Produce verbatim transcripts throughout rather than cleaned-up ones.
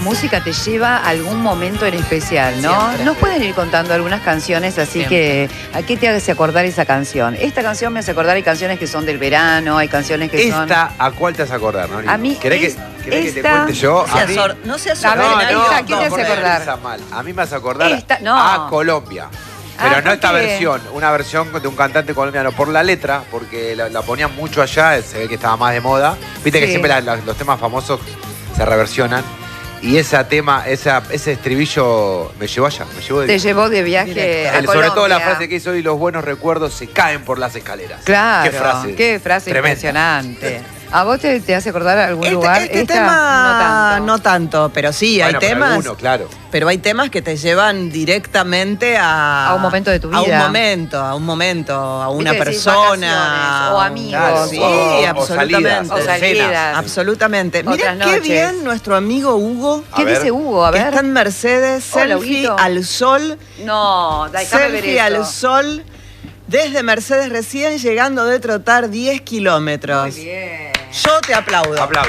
música te lleva a algún momento en especial, ¿no? Siempre. Nos pueden ir contando algunas canciones, así Siempre. que ¿a qué te hace acordar esa canción? Esta canción me hace acordar, hay canciones que son del verano, hay canciones que son... Esta, ¿a cuál te hace acordar, no? A mí ¿Querés, es- que, querés que te esta- cuente yo? No A seas mí, sor- no seas A ver, sorda, esta, no, ¿qué te no, hace porque- acordar? Esa mal. A mí me hace acordar Esta- no. a Colombia. Pero Ah, no esta ¿por qué? versión, una versión de un cantante colombiano por la letra, porque la, la ponían mucho allá, se ve que estaba más de moda. Viste que Sí. siempre la- la- los temas famosos se reversionan. Y ese tema, esa, ese estribillo me llevó allá, me llevó de Te llevó de viaje Directo. a El- sobre todo la Colombia. frase que hizo, y los buenos recuerdos se caen por las escaleras. Claro, Qué frase. qué frase tremenda. impresionante. ¿A vos te, te hace acordar algún Este, lugar? este Esta, tema no no tanto. tanto, pero sí, Bueno, hay pero temas. alguno, claro. Pero hay temas que te llevan directamente a... A un momento de tu vida. A un momento, a un momento, a una Viste que decís persona. vacaciones, o amigos, Claro, Sí, o- o absolutamente. salidas, O salidas. cenas. Absolutamente. Otras Mira qué noches. bien nuestro amigo Hugo. A ¿Qué ver. dice Hugo? A Que ver. está en Mercedes, Hola, selfie Huguito. al sol. No, déjame ver Selfie eso. al sol. Desde Mercedes recién llegando de trotar diez kilómetros. Muy bien. Yo te aplaudo. Aplauso.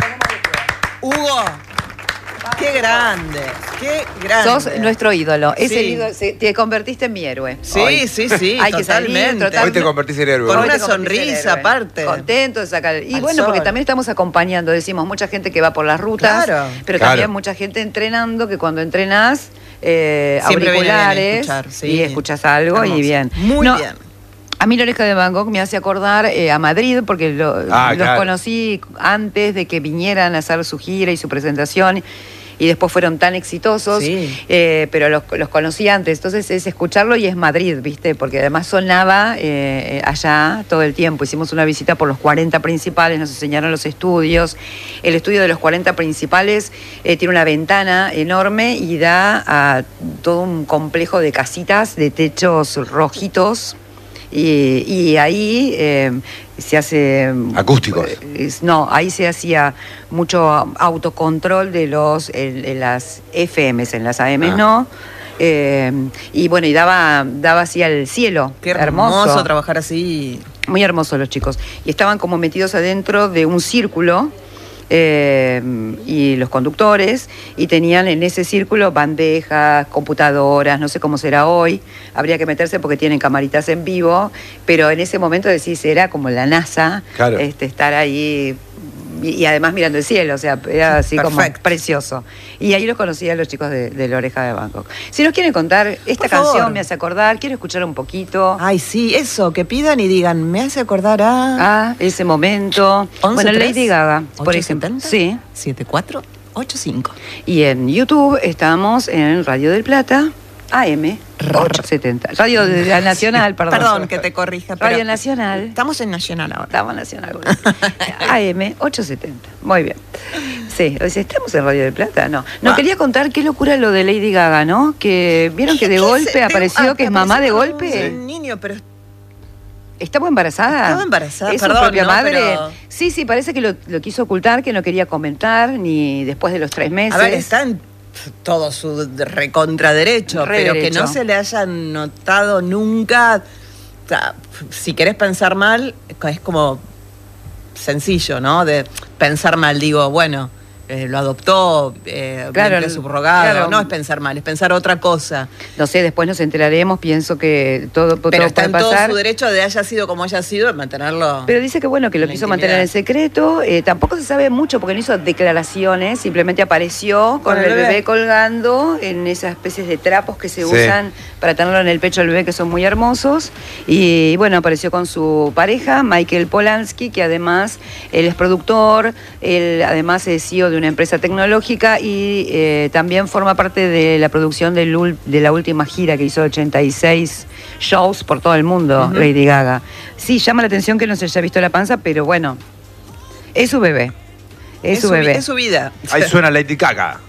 Hugo, qué grande, qué grande. Sos nuestro ídolo. Es Sí. el ídolo. se- Te convertiste en mi héroe. Sí, Hoy. sí, sí, Hay que salir, totalmente. trotar. Hoy te convertís en héroe. Con ¿no? una Hoy te convertiste en sonrisa héroe. aparte. Contento de sacar. Y Al bueno, porque sol. también estamos acompañando, decimos, mucha gente que va por las rutas, Claro. pero Claro. también mucha gente entrenando, que cuando entrenás, eh, Siempre viene bien auriculares escuchar, sí. y escuchás algo Hermoso. y bien. Muy No, bien. A mí La Oreja de Van Gogh me hace acordar eh, a Madrid, porque lo- Ah, los claro. conocí antes de que vinieran a hacer su gira y su presentación, y después fueron tan exitosos, Sí. eh, pero los, los conocí antes. Entonces es escucharlo y es Madrid, ¿viste? Porque además sonaba eh, allá todo el tiempo. Hicimos una visita por los cuarenta principales, nos enseñaron los estudios. El estudio de los cuarenta principales eh, tiene una ventana enorme y da a todo un complejo de casitas de techos rojitos. Y, y ahí eh, se hace... Acústicos. eh, es- no, ahí se hacía mucho autocontrol de los en, en las F Ms, en las A Ms Ah. no. Eh, y bueno, y daba, daba así al cielo. Qué hermoso, trabajar así. Muy hermosos los chicos. Y estaban como metidos adentro de un círculo. eh, y los conductores, y tenían en ese círculo bandejas, computadoras, no sé cómo será hoy, habría que meterse porque tienen camaritas en vivo, pero en ese momento decís, era como la NASA, Claro. este, estar ahí y, y además mirando el cielo, o sea, era así como Perfecto. precioso. Y ahí los conocí a los chicos de, de La Oreja de Bangkok. Si nos quieren contar, esta Por canción favor. me hace acordar, quiero escuchar un poquito. Ay, sí, eso, que pidan y digan, me hace acordar a... Ah, ese momento. once Bueno, tres, Lady Gaga, por ocho ejemplo. setenta, Sí. siete cuatro ocho cinco. Y en YouTube estamos en Radio del Plata, A M ochocientos setenta. Radio de la Nacional, perdón. Perdón que te corrija. pero Radio Nacional. Estamos en Nacional ahora. Estamos Nacional. A M ochocientos setenta. Muy bien. Sí, o sea, ¿estamos en Radio del Plata? No. No, Ah. quería contar qué locura lo de Lady Gaga, ¿no? Que vieron que de ¿Qué golpe se- apareció ah, que es mamá de apareció golpe. Un niño, pero ¿Estaba embarazada? Estaba embarazada, ¿Es su perdón, propia ¿no? madre? Pero- Sí, sí, parece que lo, lo quiso ocultar, que no quería comentar, ni después de los tres meses. a ver, está en todo su recontraderecho, Re pero que derecho. no se le haya notado nunca. O sea, si querés pensar mal, es como sencillo, ¿no? De pensar mal, digo, bueno, eh, lo adoptó, eh, Claro, vientre subrogado. claro. No es pensar mal, es pensar otra cosa. No sé, después nos enteraremos, pienso que todo, todo Pero está puede en todo pasar. su derecho de haya sido como haya sido, de mantenerlo. Pero dice que bueno, que lo La quiso mantener en intimidad. secreto. Eh, tampoco se sabe mucho porque no hizo declaraciones, simplemente apareció con, Con el el bebé. bebé. colgando en esas especies de trapos que se Sí. usan para tenerlo en el pecho del bebé, que son muy hermosos. Y bueno, apareció con su pareja, Michael Polanski, que además él es productor, él además es C E O de una empresa tecnológica y eh, también forma parte de la producción del ul- de la última gira que hizo ochenta y seis shows por todo el mundo, Ujú. Lady Gaga. Sí, llama la atención que no se haya visto la panza, pero bueno, es su bebé. Es, su vi- bebé. Es su vida. Ahí suena Lady Gaga.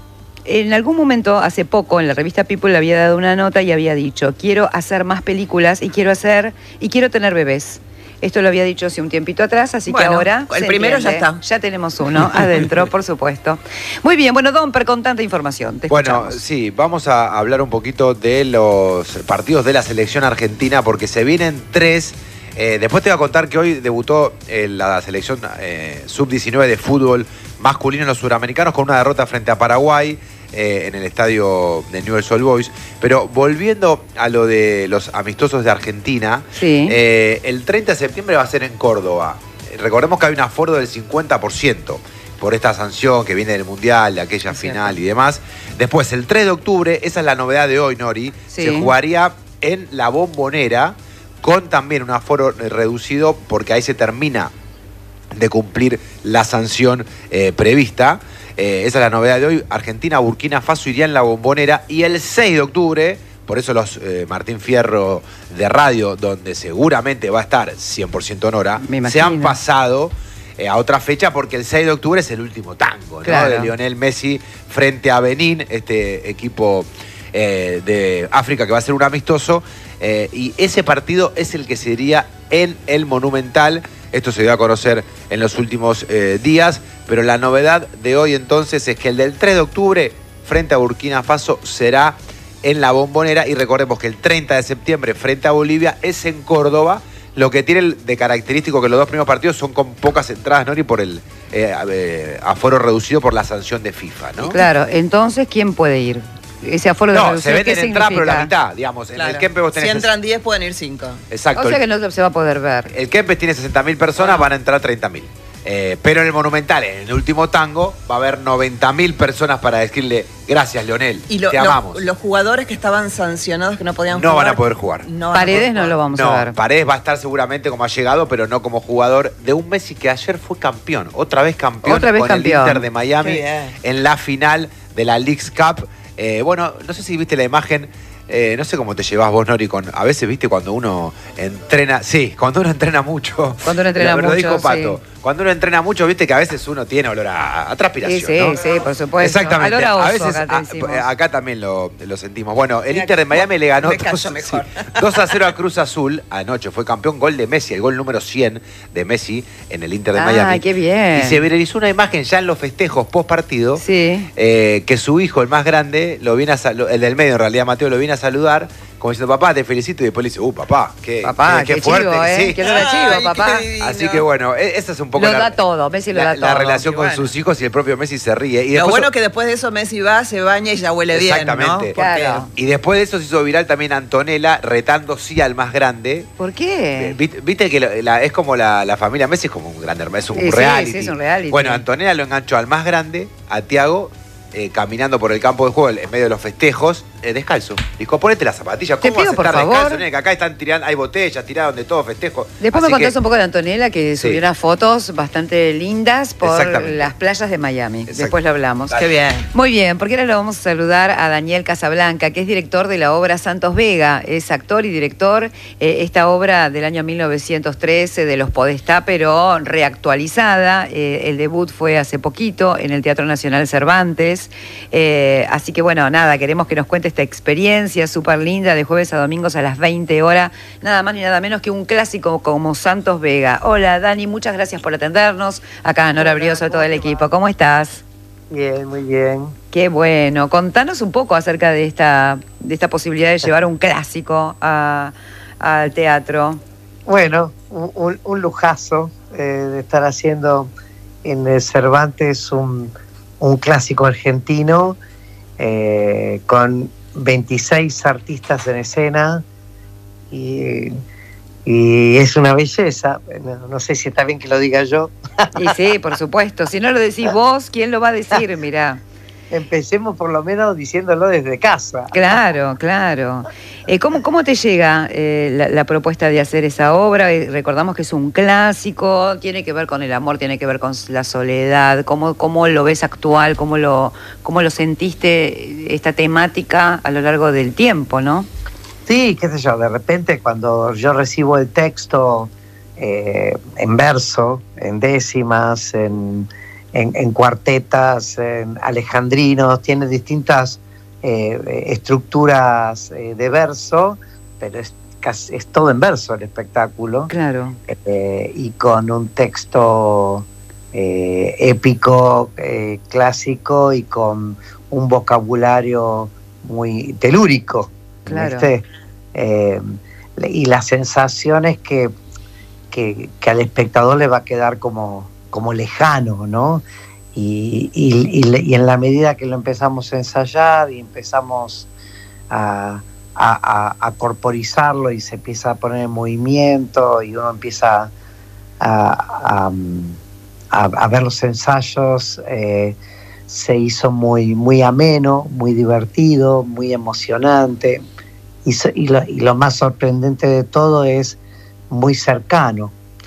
En algún momento, hace poco, en la revista People le había dado una nota y había dicho, quiero hacer más películas y quiero hacer, y quiero tener bebés. Esto lo había dicho hace un tiempito atrás, así Bueno, que ahora el se primero ya entiende. está. Ya tenemos uno adentro, por supuesto. Muy bien, bueno, Domper, con tanta información, te Bueno, escuchamos. sí, vamos a hablar un poquito de los partidos de la selección argentina porque se vienen tres Eh, después te voy a contar que hoy debutó eh, la selección eh, sub diecinueve de fútbol masculino en los suramericanos con una derrota frente a Paraguay eh, en el estadio de Newell's Old Boys. Pero volviendo a lo de los amistosos de Argentina, sí. eh, el treinta de septiembre va a ser en Córdoba. Recordemos que hay un aforo del cincuenta por ciento por esta sanción que viene del Mundial, de aquella es final cierto. Y demás. Después, el tres de octubre, esa es la novedad de hoy, Nori, sí. se jugaría en la Bombonera, con también un aforo reducido, porque ahí se termina de cumplir la sanción eh, prevista. Eh, esa es la novedad de hoy. Argentina, Burkina Faso iría en la Bombonera. Y el seis de octubre, por eso los eh, Martín Fierro de radio, donde seguramente va a estar cien por ciento Nora, se han pasado eh, a otra fecha, porque el seis de octubre es el último tango, ¿no? Claro. De Lionel Messi frente a Benín, este equipo eh, de África que va a ser un amistoso. Eh, y ese partido es el que sería en el Monumental. Esto se dio a conocer en los últimos eh, días, pero la novedad de hoy entonces es que el del tres de octubre frente a Burkina Faso será en la Bombonera, y recordemos que el treinta de septiembre frente a Bolivia es en Córdoba. Lo que tiene de característico que los dos primeros partidos son con pocas entradas, Nori, por el eh, eh, aforo reducido por la sanción de FIFA, ¿no? Claro, entonces, ¿quién puede ir? Ese aforo de No, reducido, se venden entradas, pero la significa? mitad, digamos. Claro. En el Kempes vos tenés... Si entran diez, pueden ir cinco. Exacto. O sea que no se va a poder ver. El Kempes tiene sesenta mil personas, Bueno. van a entrar treinta mil. Eh, pero en el Monumental, en el último tango, va a haber noventa mil personas para decirle gracias, Leonel, Y lo- te lo- amamos. los jugadores que estaban sancionados, que no podían No jugar. van a poder jugar. no van a Paredes poder no jugar. lo vamos No, a ver. Paredes va a estar seguramente como ha llegado, pero no como jugador de un Messi que ayer fue campeón. Otra vez campeón Otra vez con campeón. el Inter de Miami Qué bien. en la final de la Leagues Cup. Eh, bueno, no sé si viste la imagen. Eh, no sé cómo te llevas vos, Nori, con... A veces, viste, cuando uno entrena... Sí, cuando uno entrena mucho... Cuando uno entrena lo, lo mucho, dijo Pato. sí. Cuando uno entrena mucho, viste que a veces uno tiene olor a, a transpiración, Sí, sí, ¿no? sí, por supuesto. Exactamente. Olor a oso, a veces, acá te a- decimos. acá también lo, lo sentimos. Bueno, el Mira, Inter de Miami le ganó me callo dos, mejor. sí, dos a cero a Cruz Azul anoche. Fue campeón, gol de Messi, el gol número cien de Messi en el Inter de Ah, Miami. qué bien. Y se viralizó una imagen ya en los festejos post partido, Sí. eh, que su hijo, el más grande, lo viene a sal- el del medio en realidad, Mateo, lo viene a saludar, como diciendo, papá, te felicito, y después le dice, uh, papá, qué, Papá, qué, qué fuerte. chivo, ¿eh? Sí. Qué olor a chivo, Ay, papá. qué divino. Así que bueno, e- esa es un poco Lo la, da todo, Messi lo la- da la todo. relación Y con bueno. sus hijos, y el propio Messi se ríe. Y Lo después, bueno que después de eso Messi va, se baña y ya huele bien, ¿no? Exactamente. Porque- Claro. y después de eso se hizo viral también Antonella retando sí al más grande. ¿Por qué? Viste, viste que la- la- es como la, la familia Messi, es como un gran hermano, es un Sí, sí, reality. sí, es un reality. Bueno, Antonella lo enganchó al más grande, a Tiago, eh, caminando por el campo de juego en medio de los festejos, eh, descalzo. Dijo, ponete las zapatillas. Te ¿Cómo pido, vas a por estar favor. descalzo, nene? Que acá están tirando, hay botellas tiradas donde todo festejo. Después Así me contás que- un poco de Antonella, que Sí. subió unas fotos bastante lindas por Exactamente. las playas de Miami. Exacto. Después lo hablamos. Dale. Qué bien. Muy bien, porque ahora lo vamos a saludar a Daniel Casablanca, que es director de la obra Santos Vega. Es actor y director. Eh, esta obra del año mil novecientos trece de Los Podestá, pero reactualizada. Eh, el debut fue hace poquito en el Teatro Nacional Cervantes. Eh, así que bueno, nada, queremos que nos cuente esta experiencia súper linda de jueves a domingos a las veinte horas. Nada más ni nada menos que un clásico como Santos Vega. Hola Dani, muchas gracias por atendernos. Acá Nora Brioso, todo el equipo. ¿Cómo estás? Bien, muy bien. Qué bueno. Contanos un poco acerca de esta, de esta posibilidad de llevar un clásico a- al teatro. Bueno, un, un- un lujazo eh, de estar haciendo en el Cervantes un, un clásico argentino eh, con veintiséis artistas en escena y, y es una belleza. No, no sé si está bien que lo diga yo. Y sí, por supuesto. Si no lo decís vos, ¿quién lo va a decir? Mirá. Empecemos por lo menos diciéndolo desde casa. Claro, claro. Eh, ¿cómo, ¿Cómo te llega eh, la, la propuesta de hacer esa obra? Eh, recordamos que es un clásico, tiene que ver con el amor, tiene que ver con la soledad. ¿Cómo, cómo lo ves actual? ¿Cómo lo, cómo lo sentiste esta temática a lo largo del tiempo, no? Sí, qué sé yo, de repente cuando yo recibo el texto eh, en verso, en décimas, en, en, en cuartetas, en alejandrinos, tiene distintas eh, estructuras eh, de verso, pero es, casi, es todo en verso el espectáculo, Claro. eh, y con un texto eh, épico, eh, clásico y con un vocabulario muy telúrico. Claro. ¿Viste? Eh, y las sensaciones que que, que al espectador le va a quedar como, como lejano, ¿no? Y, y, y, y en la medida que lo empezamos a ensayar y empezamos a, a, a, a corporizarlo y se empieza a poner en movimiento y uno empieza a, a, a, a ver los ensayos, eh, se hizo muy, muy ameno, muy divertido, muy emocionante y, y, lo, y lo más sorprendente de todo es muy cercano.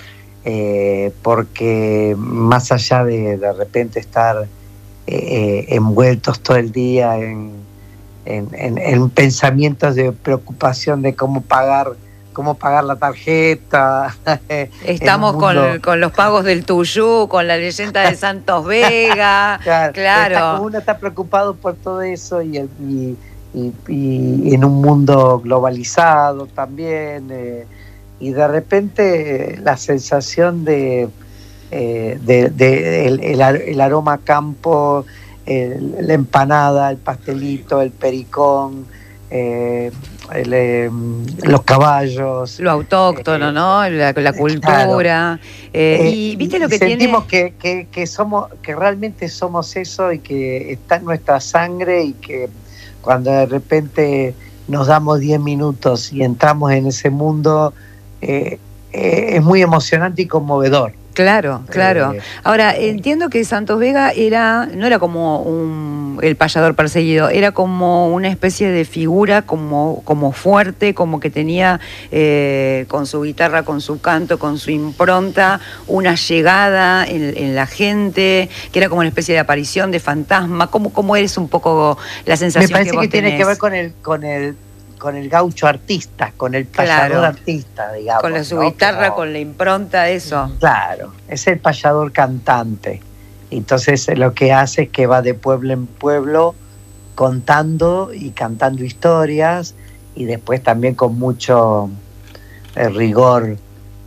Eh, porque más allá de de repente estar eh, envueltos todo el día en, en, en, en pensamientos de preocupación de cómo pagar cómo pagar la tarjeta. Estamos mundo... con, con los pagos del Tuyú, con la leyenda de Santos Vega. Claro, claro. Está, uno está preocupado por todo eso y, el, y, y, y en un mundo globalizado también. Eh, y de repente la sensación de, eh, de, de el, el, el aroma a campo, el, la empanada, el pastelito, el pericón, eh, el, eh, los caballos, lo autóctono, eh, ¿no? La, la cultura. Claro. Eh, y viste lo que sentimos tiene... que, que, que somos, que realmente somos eso y que está en nuestra sangre y que cuando de repente nos damos diez minutos y entramos en ese mundo, Eh, eh, es muy emocionante y conmovedor. Claro, claro. Eh, Ahora, entiendo que Santos Vega era, no era como un, el payador perseguido, era como una especie de figura como, como fuerte, como que tenía eh, con su guitarra, con su canto, con su impronta, una llegada en, en la gente, que era como una especie de aparición, de fantasma. ¿Cómo, cómo eres un poco la sensación que vos tenés? Me parece que tiene que ver con el, con el con el gaucho artista, con el payador claro. artista, digamos. Con la, su ¿no? guitarra, Como, con la impronta, eso. Claro, es el payador cantante. Entonces lo que hace es que va de pueblo en pueblo contando y cantando historias y después también con mucho eh, rigor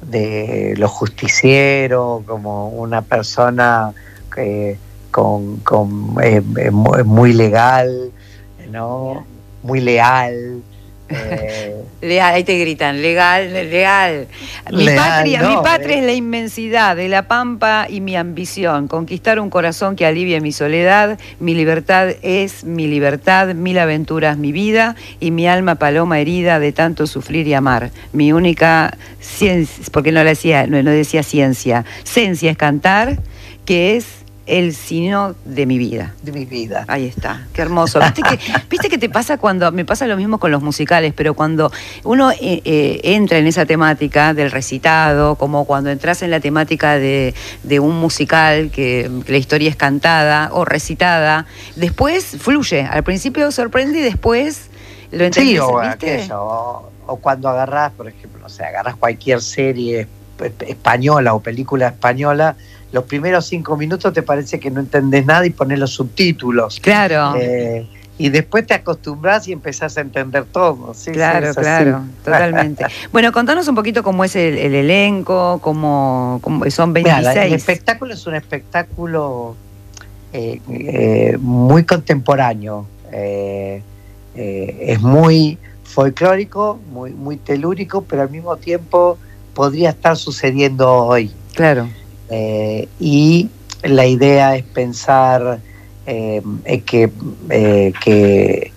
de lo justiciero, como una persona que, con, con eh, muy legal, ¿no? Muy leal. Eh, leal, ahí te gritan, legal, leal. Mi leal, patria, no, mi patria eh. es la inmensidad de la pampa y mi ambición, conquistar un corazón que alivie mi soledad, mi libertad es mi libertad, mil aventuras mi vida y mi alma paloma herida de tanto sufrir y amar. Mi única ciencia, porque no, le decía, no, no decía ciencia, ciencia es cantar, que es el sino de mi vida. De mi vida. Ahí está, qué hermoso. ¿Viste que, ¿viste que te pasa cuando, me pasa lo mismo con los musicales, pero cuando uno eh, eh, entra en esa temática del recitado, como cuando entras en la temática de, de un musical, que, que la historia es cantada o recitada, después fluye. Al principio sorprende y después lo entendés, sí, o, ¿viste? Aquello, o, o cuando agarrás, por ejemplo, o sea, agarrás cualquier serie española o película española, los primeros cinco minutos te parece que no entendés nada y pones los subtítulos. Claro. Eh, y después te acostumbras y empezás a entender todo. Sí, claro, sí, claro, totalmente. Bueno, contanos un poquito cómo es el, el elenco, cómo, cómo son veintiséis. Mira, el espectáculo es un espectáculo eh, eh, muy contemporáneo. Eh, eh, es muy folclórico, muy, muy telúrico, pero al mismo tiempo podría estar sucediendo hoy. Claro. Eh, y la idea es pensar eh, que, eh, que,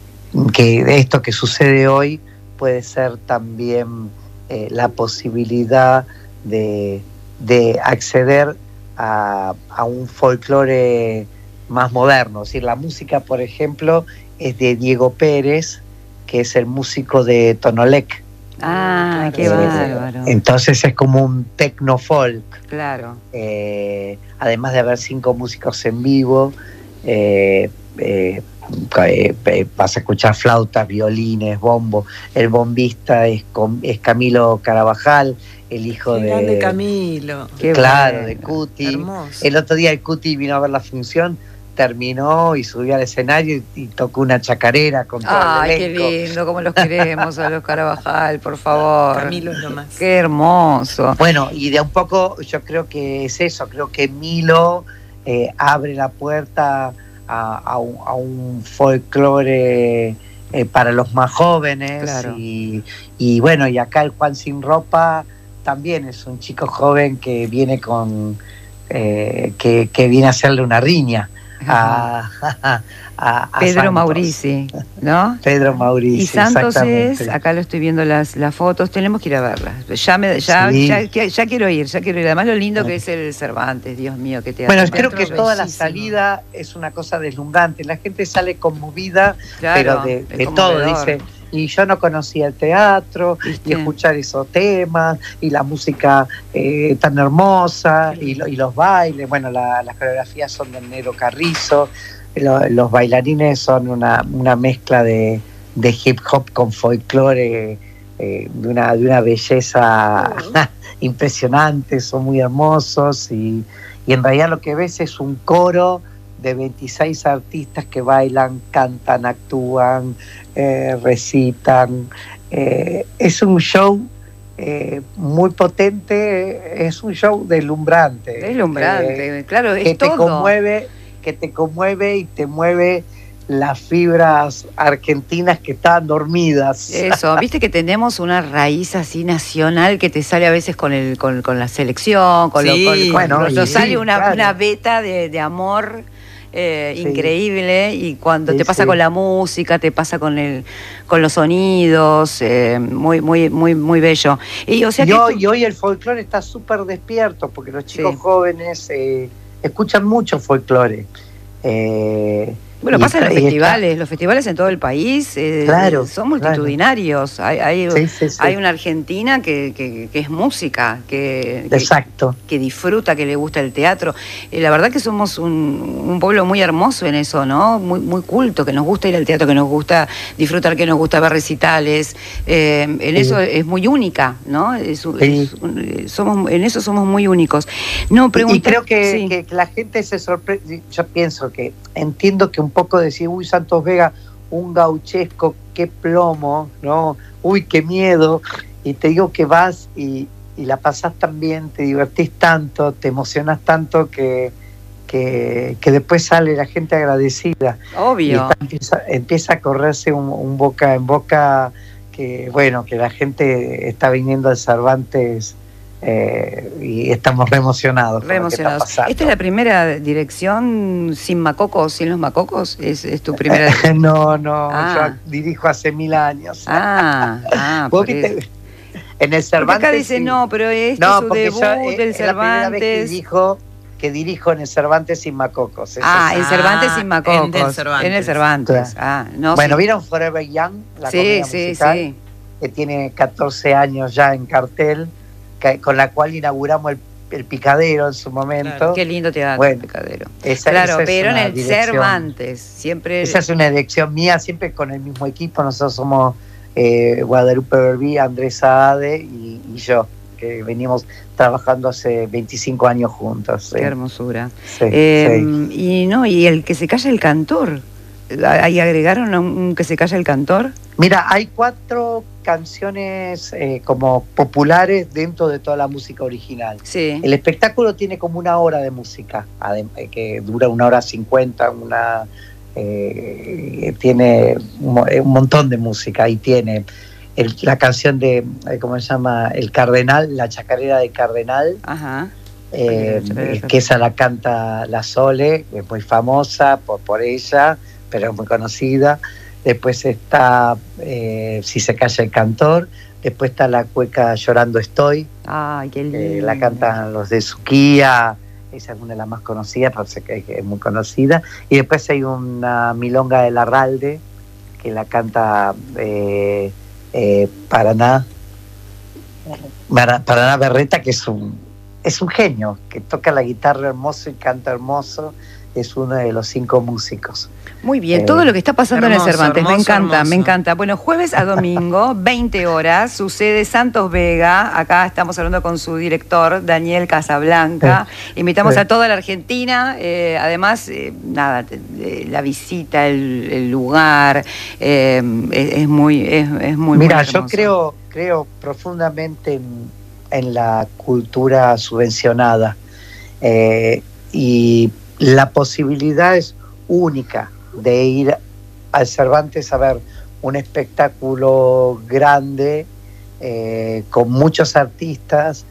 que esto que sucede hoy puede ser también eh, la posibilidad de, de acceder a, a un folclore más moderno. Es decir, la música, por ejemplo, es de Diego Pérez, que es el músico de Tonolec. Ah, qué bárbaro. Entonces es como un techno folk. Claro. Eh, además de haber cinco músicos en vivo, eh, eh, eh, vas a escuchar flautas, violines, bombo. El bombista es, es Camilo Carabajal, el hijo qué de, grande Camilo. Qué claro, bueno. de Cuti. Hermoso. El otro día el Cuti vino a ver la función, terminó y subió al escenario y, y tocó una chacarera con todo Ay, el elenco. qué lindo, cómo los queremos a los Carabajal, por favor. Camilo es lo más. Qué hermoso. Bueno, y de un poco yo creo que es eso, creo que Milo eh, abre la puerta a, a, un, a un folclore eh, para los más jóvenes. Claro. y, y bueno, y acá el Juan Sin Ropa también es un chico joven que viene con eh, que, que viene a hacerle una riña a, a, a Pedro Santos. Maurici, ¿no? Pedro Maurici. Y Santos es, exactamente. acá lo estoy viendo las, las fotos, tenemos que ir a verlas. Ya, me, ya, Sí. ya, ya, ya quiero ir, ya quiero ir. Además lo lindo que es el Cervantes, Dios mío, que te Bueno, hace creo teatro que toda la bellísimo. salida es una cosa deslumbrante. La gente sale conmovida, Claro, pero de, es de todo. conmovedor. Dice, y yo no conocía el teatro, ¿Viste? y escuchar esos temas, y la música eh, tan hermosa, y, lo- y los bailes. Bueno, la- las coreografías son de Nero Carrizo, lo- los bailarines son una, una mezcla de, de hip hop con folclore, eh, de, una, de una belleza impresionante, son muy hermosos, y, y en realidad lo que ves es un coro de veintiséis artistas que bailan, cantan, actúan, eh, recitan. Eh, es un show eh, muy potente, es un show deslumbrante. Deslumbrante, eh, claro, es que te todo. conmueve, que te conmueve y te mueve las fibras argentinas que estaban dormidas. Eso, viste que tenemos una raíz así nacional que te sale a veces con el con, con la selección, con lo Sí, con, con- bueno, nos y nos sí, sale una, claro. una beta de, de amor eh, Sí. increíble, y cuando Sí, te pasa sí. con la música, te pasa con el con los sonidos, eh, muy muy muy muy bello. Y o sea y, que hoy, tú- y hoy el folclore está súper despierto porque los chicos Sí. jóvenes eh, escuchan mucho folclore. Eh, Bueno, y pasa en está- los y está- festivales, los festivales en todo el país eh, Claro, son multitudinarios. Hay, hay, Sí, sí, sí. hay una Argentina que, que- que es música, que, que- Exacto. que disfruta, que le gusta el teatro. Eh, la verdad que somos un, un pueblo muy hermoso en eso, ¿no? Muy, muy culto, que nos gusta ir al teatro, que nos gusta disfrutar, que nos gusta ver recitales. Eh, en Sí. eso es muy única, ¿no? Es un- Sí. es un- eh, somos, en eso somos muy únicos. No, Y pregunta, creo que, sí. que la gente se sorprende. Yo pienso que entiendo que un poco decir, uy, Santos Vega, un gauchesco, qué plomo, ¿no? Uy, qué miedo. Y te digo que vas y, y la pasás tan bien, te divertís tanto, te emocionás tanto que, que, que después sale la gente agradecida. Y Obvio. está- empieza, empieza a correrse un, un boca en boca que, bueno, que la gente está viniendo al Cervantes eh, y estamos re emocionados. con Re lo que está emocionados. pasando. ¿Esta es la primera dirección sin macocos, sin los macocos? ¿Es, es tu primera? No, no, Ah. yo dirijo hace mil años. Ah, ah, ¿Vos por viste? eso. En el Porque Cervantes. acá dice sí. no, pero este No, es su porque debut yo, eh, del es la primera vez que Cervantes. dirijo, que dirijo en el Cervantes sin Macocos. Eso Ah, sí. en Cervantes Ah, sin macocos. en del Cervantes. En el Cervantes. Claro. Ah, no. Bueno, sí. ¿vieron Forever Young? La Sí, comedia sí, musical, sí. que tiene catorce años ya en cartel, que- con la cual inauguramos el, el Picadero en su momento. Claro, Qué lindo teatro, Bueno, Picadero. Esa- Claro, esa es pero en una el dirección- Cervantes, siempre. Esa es una elección mía, siempre con el mismo equipo. Nosotros somos eh, Guadalupe Berbí, Andrés Saade y, y yo, que venimos trabajando hace veinticinco años juntos. Qué sí. hermosura. Sí, Eh, sí. Y no, y el que se calla el cantor. Ahí agregaron a un que se calla el cantor. Mira, hay cuatro canciones eh, como populares dentro de toda la música original. Sí. El espectáculo tiene como una hora de música, adem- eh, que dura una hora cincuenta, una eh, tiene un, mo- eh, un montón de música y tiene el- la canción de, eh, ¿cómo se llama? El Cardenal, la chacarera de Cardenal, Ajá. eh, La chacarera de que esa la canta la Sole, que es muy famosa por, por ella, pero es muy conocida. Después está eh, Si se calla el cantor. Después está la cueca Llorando estoy, Ay, qué lindo. que la cantan los de Suquía. Esa es una de las más conocidas, parece que que es muy conocida. Y después hay una milonga de Larralde, que la canta eh, eh, Paraná, Para- Paraná Berreta, que es un, es un genio, que toca la guitarra hermoso y canta hermoso. Es uno de los cinco músicos. Muy bien, Eh, todo lo que está pasando en hermoso, el Cervantes, me hermoso, encanta, hermoso. me encanta. Bueno, jueves a domingo, veinte horas, sucede Santos Vega, acá estamos hablando con su director, Daniel Casablanca. Invitamos Sí. a toda la Argentina, eh, además, eh, nada, te- eh, la visita, el, el lugar, eh, es, es muy, es, es muy Mira, muy yo hermoso. creo, creo profundamente en, en la cultura subvencionada eh, y la posibilidad es única de ir al Cervantes a ver un espectáculo grande eh, con muchos artistas,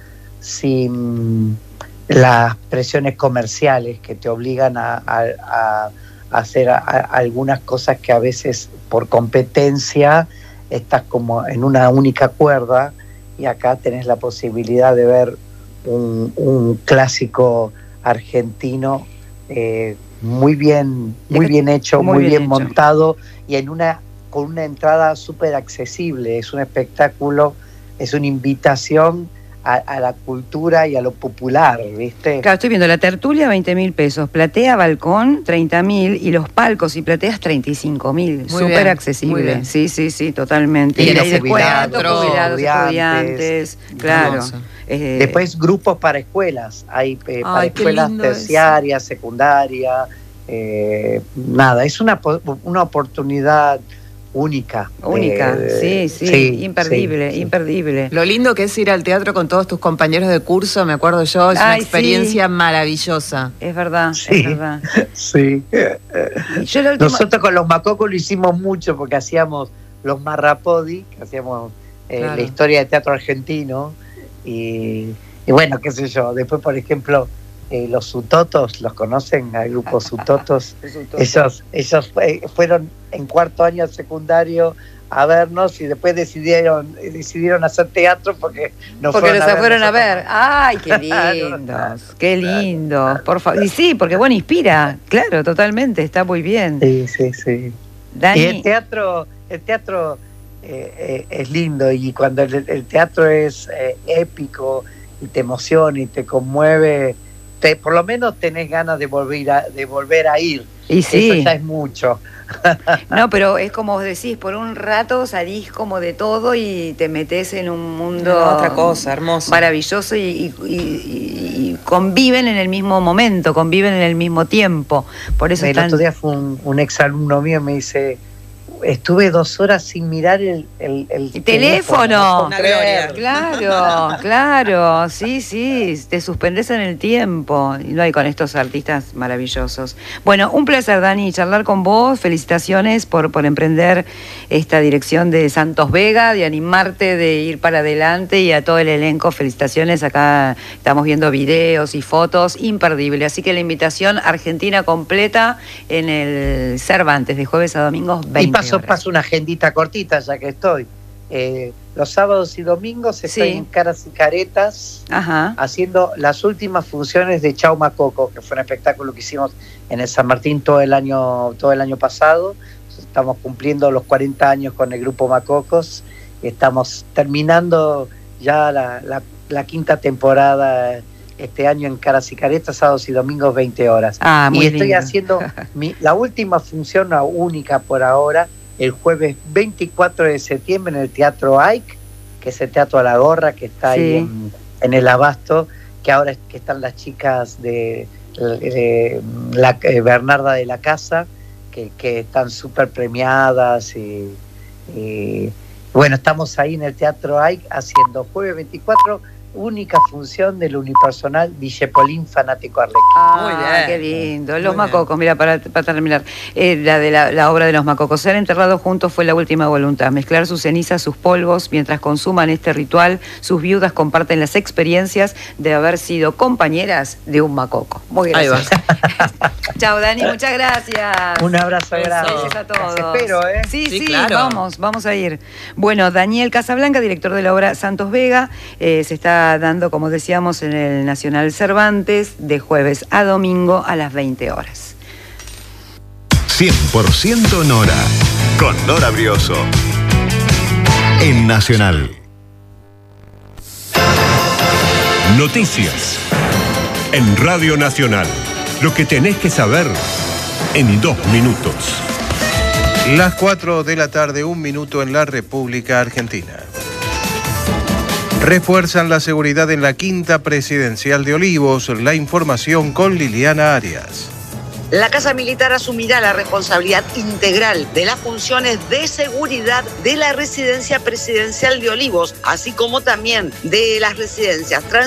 sin las presiones comerciales que te obligan a, a, a hacer a, a algunas cosas que a veces por competencia estás como en una única cuerda, y acá tenés la posibilidad de ver un, un clásico argentino eh, muy bien, muy bien hecho, muy, muy bien, bien montado, y en una con una entrada súper accesible. Es un espectáculo, es una invitación a, a la cultura y a lo popular, ¿viste? Claro, estoy viendo la tertulia, veinte mil pesos, platea, balcón, treinta mil, y los palcos y plateas, treinta y cinco mil. Súper accesible. Sí, sí, sí, totalmente. Y, y los jubilados, jubilados, estudiantes, claro. Eh, Después grupos para escuelas, hay eh, para escuelas terciarias, secundarias, eh, nada, es una, una oportunidad única. Única, eh, sí, sí, sí, imperdible, sí, imperdible. Lo lindo que es ir al teatro con todos tus compañeros de curso, me acuerdo yo, es Ay, una experiencia sí. maravillosa. Es verdad, sí, es verdad. Sí. Yo última... Nosotros con los Macocos lo hicimos mucho porque hacíamos los Marrapodi, que hacíamos eh, claro. la historia de teatro argentino, y, y bueno, qué sé yo, después por ejemplo... Eh, los Sutotos, ¿los conocen? Al grupo Sutotos. ellos ellos fueron en cuarto año secundario a vernos y después decidieron decidieron hacer teatro porque nos porque fueron, los a, fueron a ver. ¡Ay, qué lindos! ¡Qué lindos! Por favor. Y sí, porque bueno, inspira, claro, totalmente, está muy bien. Sí, sí, sí. Dani. Y el teatro, el teatro eh, eh, es lindo, y cuando el, el teatro es eh, épico y te emociona y te conmueve, Te, por lo menos tenés ganas de volver a, de volver a ir. Y sí. Eso ya es mucho. No, pero es como vos decís, por un rato salís como de todo y te metés en un mundo... No, otra cosa, hermoso. Maravilloso, y, y, y, y conviven en el mismo momento, conviven en el mismo tiempo. Por eso el están... otro día fue un, un exalumno mío, me dice... Estuve dos horas sin mirar el, el, el teléfono. teléfono. Una gloria. Claro, claro, sí, sí, te suspendes en el tiempo. Y no hay con estos artistas maravillosos. Bueno, un placer, Dani, charlar con vos. Felicitaciones por, por emprender esta dirección de Santos Vega, de animarte, de ir para adelante, y a todo el elenco, felicitaciones. Acá estamos viendo videos y fotos, imperdible. Así que la invitación argentina completa en el Cervantes, de jueves a domingos, veinte horas. Paso una agendita cortita, ya que estoy. Eh, los sábados y domingos estoy sí. en Caras y Caretas, Ajá. haciendo las últimas funciones de Chau Macoco, que fue un espectáculo que hicimos en el San Martín todo el año, todo el año pasado. Estamos cumpliendo los cuarenta años con el grupo Macocos. Estamos terminando ya la, la, la quinta temporada este año en Caras y Caretas, sábados y domingos, veinte horas. Ah, muy y estoy lindo. haciendo mi, la última función, la única por ahora, el jueves veinticuatro de septiembre en el Teatro Ike, que es el Teatro a la Gorra, que está sí. ahí en, en el Abasto, que ahora es, que están las chicas de, de la, eh, Bernarda de la Casa, que, que están súper premiadas, y, y bueno, estamos ahí en el Teatro Ike haciendo jueves veinticuatro, única función del unipersonal Villepolín Fanático Arlequín. Ah, muy bien. Qué lindo. Los Muy Macocos, bien. mira, para, para terminar, eh, la de la, la obra de los Macocos. Ser enterrados juntos fue la última voluntad. Mezclar sus cenizas, sus polvos, mientras consuman este ritual, sus viudas comparten las experiencias de haber sido compañeras de un Macoco. Muy gracias. Chao, Dani, muchas gracias. Un abrazo grande. Gracias a todos. Los espero, ¿eh? Sí, sí, sí claro. vamos, vamos a ir. Bueno, Daniel Casablanca, director de la obra Santos Vega, eh, se está dando, como decíamos, en el Nacional Cervantes, de jueves a domingo a las veinte horas. cien por ciento Nora, con Nora Brioso, en Nacional. Noticias en Radio Nacional. Lo que tenés que saber en dos minutos. Las cuatro de la tarde, un minuto en la República Argentina. Refuerzan la seguridad en la quinta presidencial de Olivos. La información con Liliana Arias. La Casa Militar asumirá la responsabilidad integral de las funciones de seguridad de la residencia presidencial de Olivos, así como también de las residencias trans